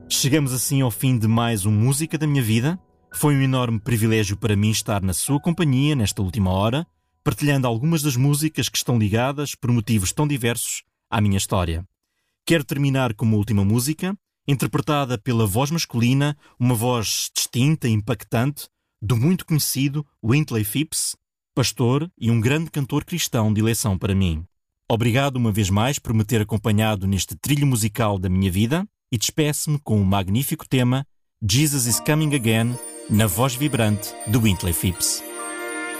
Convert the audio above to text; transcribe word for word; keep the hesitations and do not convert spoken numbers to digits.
Chegamos assim ao fim de mais um Música da Minha Vida. Foi um enorme privilégio para mim estar na sua companhia nesta última hora, partilhando algumas das músicas que estão ligadas, por motivos tão diversos, à minha história. Quero terminar com uma última música, interpretada pela voz masculina, uma voz distinta e impactante, do muito conhecido Wintley Phipps, pastor e um grande cantor cristão de eleição para mim. Obrigado uma vez mais por me ter acompanhado neste trilho musical da minha vida e despeço-me com o magnífico tema Jesus is Coming Again, na voz vibrante de Wintley Phipps.